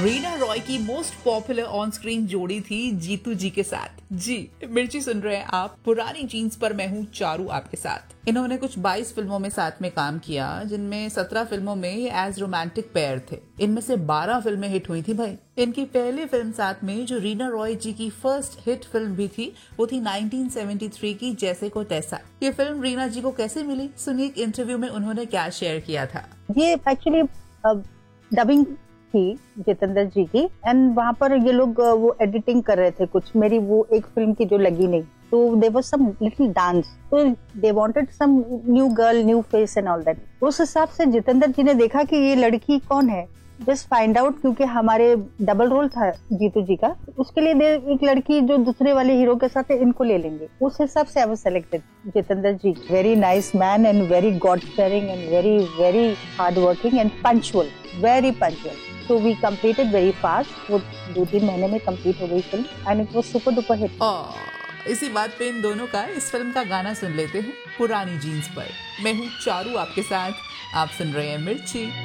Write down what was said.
रीना रॉय की most popular on screen जोड़ी थी जीतू जी के साथ। जी मिर्ची सुन रहे हैं आप पुरानी जीन्स पर, मैं हूँ चारू आपके साथ। इन्होंने कुछ 22 फिल्मों में साथ में काम किया, जिनमें 17 फिल्मों में ये एज रोमांटिक पेयर थे। इनमें से 12 फिल्में हिट हुई थी भाई। इनकी पहली फिल्म साथ में जो रीना रॉय जी की फर्स्ट हिट फिल्म भी थी, वो थी 1973 की जैसे को तैसा। ये फिल्म रीना जी को कैसे मिली, सुनिए एक इंटरव्यू में उन्होंने क्या शेयर किया था। ये एक्चुअली डबिंग थी जितेंद्र जी की, एंड वहाँ पर ये लोग वो एडिटिंग कर रहे थे कुछ, मेरी वो एक फिल्म की जो लगी नहीं, तो there was some little dance, तो they wanted some new girl, new face and all that. उस हिसाब से जितेंद्र जी ने देखा कि ये लड़की कौन है, जस्ट फाइंड आउट, क्योंकि हमारे डबल रोल था जीतू जी का, उसके लिए एक लड़की जो दूसरे वाले हीरो के साथ है, इनको ले लेंगे। उस हिसाब से I was selected Jitendra ji. Very nice man and very God fairing and very very hard working and punctual, very punctual. So we completed very fast. वो 2-3 महीने में कंप्लीट हो गई film and it was super duper hit. इसी बात पे इन दोनों का इस फिल्म का गाना सुन लेते हैं, पुरानी जीन्स पर। मैं हूँ चारू आपके साथ, आप सुन रहे हैं मिर्ची।